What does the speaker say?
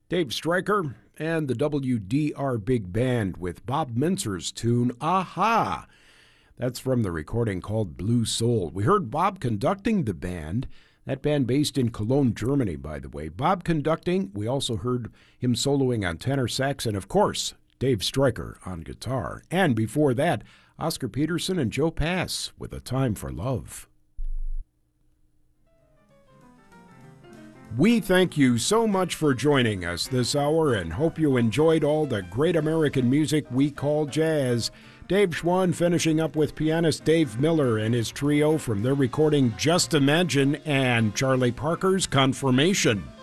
Dave Stryker and the WDR Big Band with Bob Mintzer's tune, Aha! That's from the recording called Blue Soul. We heard Bob conducting the band, that band based in Cologne, Germany, by the way. Bob conducting, we also heard him soloing on tenor sax, and of course, Dave Stryker on guitar. And before that, Oscar Peterson and Joe Pass with A Time for Love. We thank you so much for joining us this hour and hope you enjoyed all the great American music we call jazz. Dave Schwann finishing up with pianist Dave Miller and his trio from their recording Just Imagine and Charlie Parker's Confirmation.